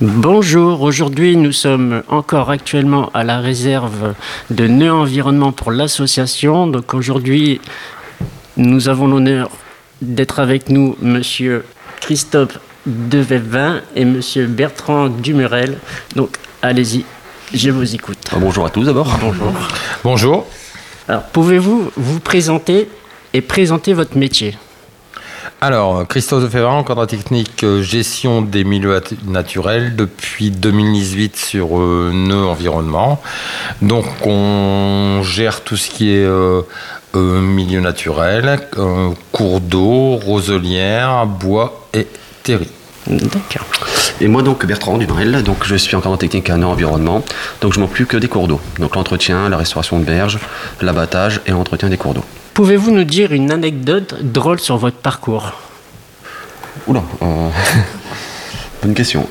Bonjour, aujourd'hui nous sommes encore actuellement à la réserve de Nœud Environnement pour l'association. Donc aujourd'hui nous avons l'honneur d'être avec nous monsieur Christophe Devevin et monsieur Bertrand Dumurel. Donc allez-y, je vous écoute. Bonjour à tous d'abord. Bonjour. Bonjour. Alors pouvez-vous vous présenter et présenter votre métier ? Alors, Christophe Devevin, cadre technique gestion des milieux naturels depuis 2018 sur Nœud Environnement. Donc, on gère tout ce qui est milieu naturel, cours d'eau, roselières, bois et terri. D'accord. Et moi donc Bertrand Dumurel, donc je suis encadrant technique à Nœud Environnement. Donc je m'occupe que des cours d'eau. Donc l'entretien, la restauration de berges, l'abattage et l'entretien des cours d'eau. Pouvez-vous nous dire une anecdote drôle sur votre parcours ? Oula, bonne question.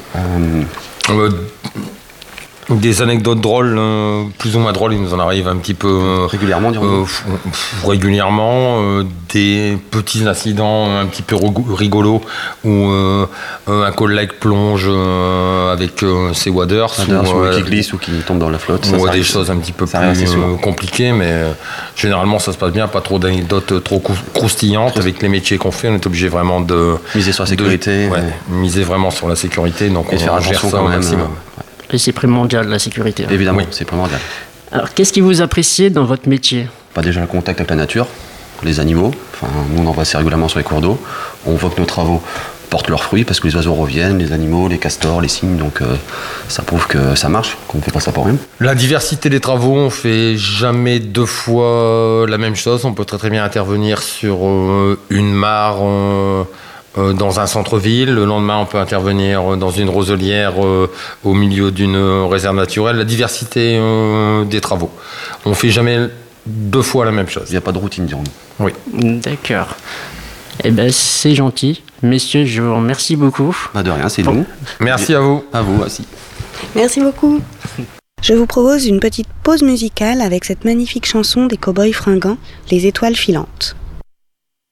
Des anecdotes drôles, plus ou moins drôles, il nous en arrive un petit peu Régulièrement, dirons-nous. régulièrement, des petits incidents un petit peu rigolos où un collègue plonge avec ses waders Qui glisse ou qui tombe dans la flotte. ou des choses un petit peu plus compliquées, mais généralement ça se passe bien, pas trop d'anecdotes trop croustillantes. Avec les métiers qu'on fait, on est obligé vraiment de miser sur la sécurité. Miser vraiment sur la sécurité, donc Et on faire gère attention ça quand au même. maximum. Et c'est primordial, la sécurité. Évidemment, Oui. c'est primordial. Alors, qu'est-ce que vous appréciez dans votre métier ? Déjà le contact avec la nature, les animaux. Enfin, nous on en voit assez régulièrement sur les cours d'eau. On voit que nos travaux portent leurs fruits parce que les oiseaux reviennent, les animaux, les castors, les cygnes. Donc ça prouve que ça marche, qu'on ne fait pas ça pour rien. La diversité des travaux, on fait jamais deux fois la même chose. On peut très bien intervenir sur une mare dans un centre-ville. Le lendemain, on peut intervenir dans une roselière au milieu d'une réserve naturelle. La diversité des travaux. On fait jamais deux fois la même chose. Il n'y a pas de routine, dirons-nous. Oui. D'accord. Eh bien, c'est gentil. Messieurs, je vous remercie beaucoup. De rien, c'est Bon. nous. Merci à vous. À vous aussi. Merci beaucoup. Je vous propose une petite pause musicale avec cette magnifique chanson des Cowboys fringants, Les étoiles filantes.